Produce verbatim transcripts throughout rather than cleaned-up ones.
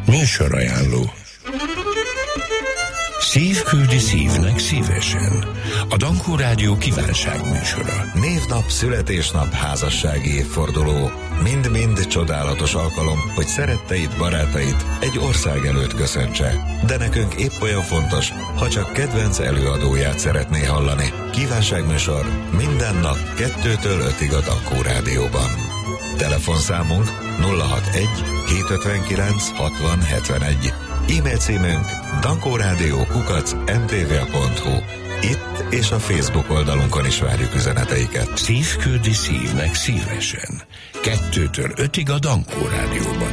Műsorajánló. Szív küldi szívnek szívesen. A Dankó Rádió kívánságműsora. Névnap, születésnap, házassági évforduló. Mind-mind csodálatos alkalom, hogy szeretteid, barátait egy ország előtt köszöntse. De nekünk épp olyan fontos, ha csak kedvenc előadóját szeretné hallani. Kívánságműsor minden nap kettőtől ötig a Dankó Rádióban. Telefonszámunk nulla hatvanegy hétszázötvenkilenc hatvan hetvenegy. E-mail címünk dankórádió kukac em té vé pont hu. Itt és a Facebook oldalunkon is várjuk üzeneteiket. Szív küldi szívnek szívesen. Kettőtől ötig a Dankó Rádióban.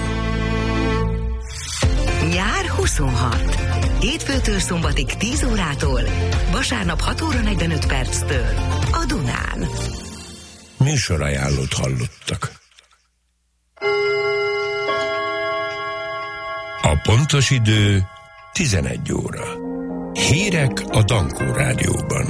Nyár huszonhat. Hétfőtől szombatig tíz órától, vasárnap hat óra negyvenöt perctől a Dunán. Műsorajánlót hallottak. A pontos idő tizenegy óra. Hírek a Dankó Rádióban.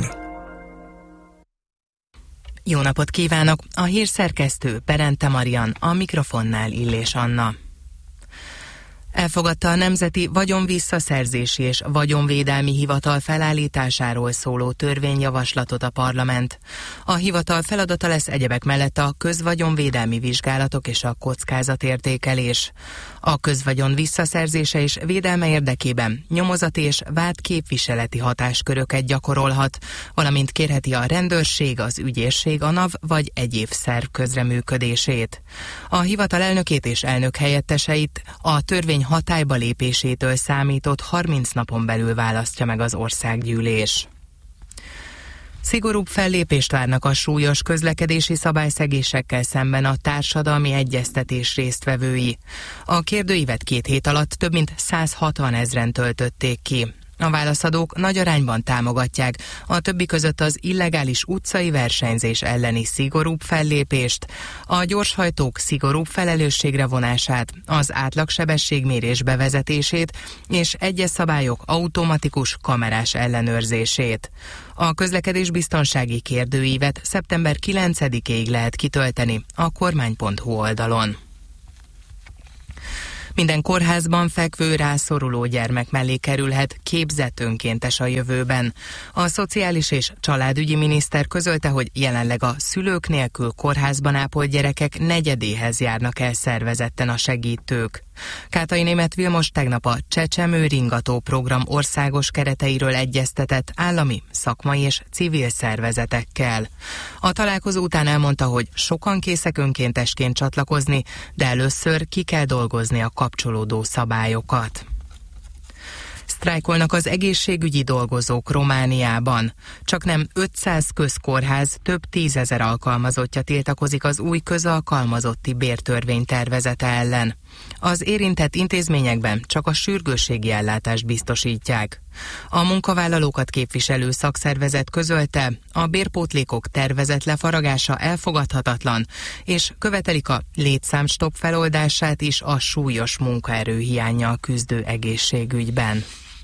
Jó napot kívánok! A hírszerkesztő Perente Marian, a mikrofonnál Illés Anna. Elfogadta a Nemzeti Vagyonvisszaszerzési és Vagyonvédelmi Hivatal felállításáról szóló törvényjavaslatot a parlament. A hivatal feladata lesz egyebek mellett a közvagyonvédelmi vizsgálatok és a kockázatértékelés. A közvagyon visszaszerzése és védelme érdekében nyomozati és vád képviseleti hatásköröket gyakorolhat, valamint kérheti a rendőrség, az ügyészség, a NAV vagy egyéb szerv közreműködését. A hivatal elnökét és elnök helyetteseit a törvény hatályba lépésétől számított harminc napon belül választja meg az országgyűlés. Szigorúbb fellépést várnak a súlyos közlekedési szabályszegésekkel szemben a társadalmi egyeztetés résztvevői. A kérdőívet két hét alatt több mint száz hatvan ezren töltötték ki. A válaszadók nagy arányban támogatják a többi között az illegális utcai versenyzés elleni szigorúbb fellépést, a gyorshajtók szigorúbb felelősségre vonását, az átlagsebességmérés bevezetését és egyes szabályok automatikus kamerás ellenőrzését. A közlekedésbiztonsági kérdőívet szeptember kilencedikéig lehet kitölteni a kormány pont hu oldalon. Minden kórházban fekvő rászoruló gyermek mellé kerülhet képzett önkéntes a jövőben. A Szociális és Családügyi miniszter közölte, hogy jelenleg a szülők nélkül kórházban ápolt gyerekek negyedéhez járnak el szervezetten a segítők. Kátai Németh Vilmos tegnap a Csecsemő Ringató program országos kereteiről egyeztetett állami, szakmai és civil szervezetekkel. A találkozó után elmondta, hogy sokan készek önkéntesként csatlakozni, de először ki kell dolgozni a kapcsolódó szabályokat. Sztrájkolnak az egészségügyi dolgozók Romániában. Csaknem ötszáz közkórház több tízezer alkalmazottja tiltakozik az új közalkalmazotti bértörvény tervezete ellen. Az érintett intézményekben csak a sürgősségi ellátást biztosítják. A munkavállalókat képviselő szakszervezet közölte, a bérpótlékok tervezett lefaragása elfogadhatatlan, és követelik a létszámstopp feloldását is a súlyos munkaerőhiánnyal küzdő egészségügyben.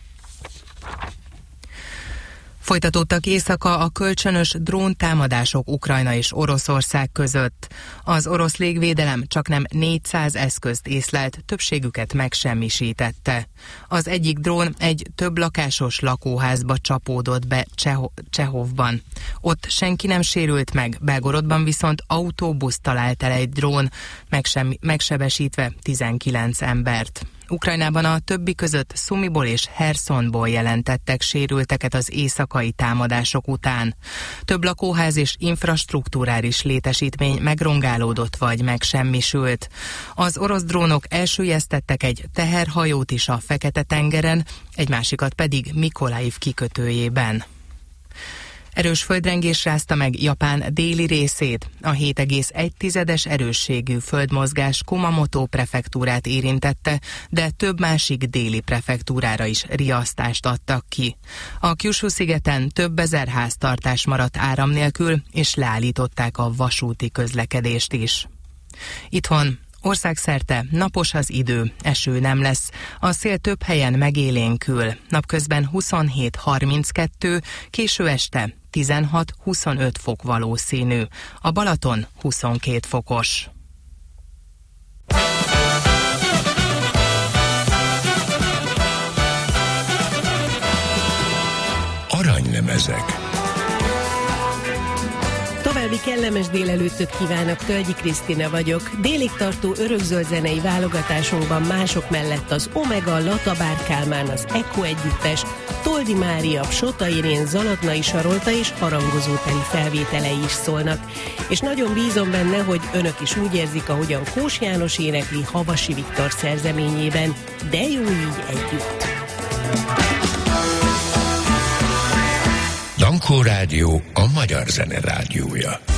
Folytatódtak éjszaka a kölcsönös dróntámadások Ukrajna és Oroszország között. Az orosz légvédelem csaknem négyszáz eszközt észlelt, többségüket megsemmisítette. Az egyik drón egy több lakásos lakóházba csapódott be Cseho- Csehovban. Ott senki nem sérült meg, Belgorodban viszont autóbusz talált el egy drón, megsem- megsebesítve tizenkilenc embert. Ukrajnában a többi között Szumiból és Herszonból jelentettek sérülteket az éjszakai támadások után. Több lakóház és infrastrukturális létesítmény megrongálódott vagy megsemmisült. Az orosz drónok elsüllyesztettek egy teherhajót is a Fekete-tengeren, egy másikat pedig Mikolaiv kikötőjében. Erős földrengés rázta meg Japán déli részét. A hét egész egy tizedes erősségű földmozgás Kumamoto prefektúrát érintette, de több másik déli prefektúrára is riasztást adtak ki. A Kyushu-szigeten több ezer háztartás maradt áram nélkül, és leállították a vasúti közlekedést is. Itthon országszerte napos az idő, eső nem lesz. A szél több helyen megélénkül. Napközben huszonhét harminckettő, késő este tizenhat-huszonöt fok valószínű. A Balaton huszonkét fokos. közeg. További kellemes délelőttöt kívánok, Tölgyi Krisztina vagyok. Délig tartó örökzöld zenei válogatásunkban mások mellett az Omega, Latabár Kálmán, az Echo együttes, Toldi Mária, Sota Irén, Zalatnai Sarolta és harangozóteli felvételei is szólnak. És nagyon bízom benne, hogy önök is úgy érzik, ahogyan Kós János énekli Havasi Viktor szerzeményében. De jó így együtt! Dankó Rádió a magyar zene rádiója.